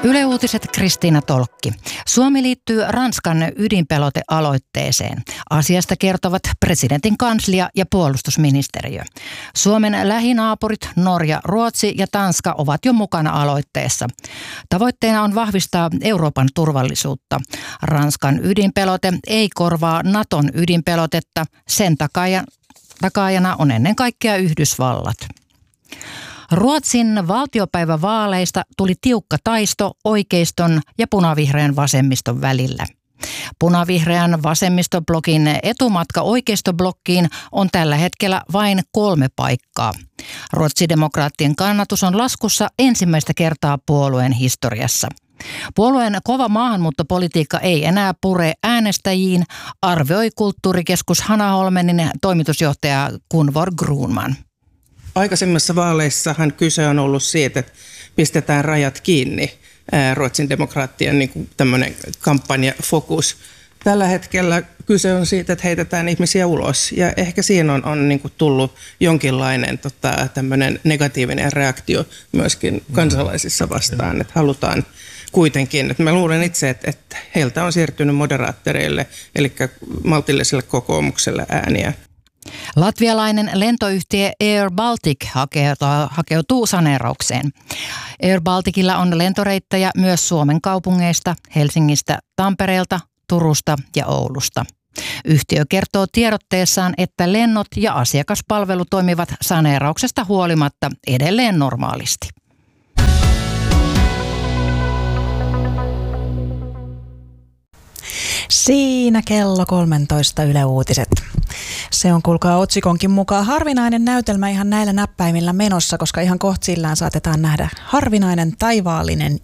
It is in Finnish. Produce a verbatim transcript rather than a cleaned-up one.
Yle Uutiset, Kristiina Tolkki. Suomi liittyy Ranskan ydinpelotealoitteeseen. Asiasta kertovat presidentin kanslia ja puolustusministeriö. Suomen lähinaapurit Norja, Ruotsi ja Tanska ovat jo mukana aloitteessa. Tavoitteena on vahvistaa Euroopan turvallisuutta. Ranskan ydinpelote ei korvaa Naton ydinpelotetta. Sen takaajana on ennen kaikkea Yhdysvallat. Ruotsin valtiopäivävaaleista tuli tiukka taisto oikeiston ja punavihreän vasemmiston välillä. Punavihreän vasemmistoblogin etumatka oikeistoblokkiin on tällä hetkellä vain kolme paikkaa. Ruotsidemokraattien kannatus on laskussa ensimmäistä kertaa puolueen historiassa. Puolueen kova maahanmuuttopolitiikka ei enää pure äänestäjiin, arvioi kulttuurikeskus Hanna Holmenin toimitusjohtaja Gunvor Grunman. Aikaisemmissa vaaleissahan kyse on ollut siitä, että pistetään rajat kiinni, Ruotsin demokraattien niin kuin tämmöinen kampanjafokus. Tällä hetkellä kyse on siitä, että heitetään ihmisiä ulos, ja ehkä siinä on, on niin kuin tullut jonkinlainen tota, tämmöinen negatiivinen reaktio myöskin kansalaisissa vastaan, että halutaan kuitenkin, että mä luulen itse, että, että heiltä on siirtynyt moderaattoreille, eli maltilliselle kokoomukselle ääniä. Latvialainen lentoyhtiö Air Baltic hakeutuu saneeraukseen. Air Balticilla on lentoreittejä myös Suomen kaupungeista, Helsingistä, Tampereelta, Turusta ja Oulusta. Yhtiö kertoo tiedotteessaan, että lennot ja asiakaspalvelu toimivat saneerauksesta huolimatta edelleen normaalisti. Siinä kello kolmetoista Yle Uutiset. Se on kuulkaa otsikonkin mukaan harvinainen näytelmä ihan näillä näppäimillä menossa, koska ihan kohta sillään saatetaan nähdä harvinainen taivaallinen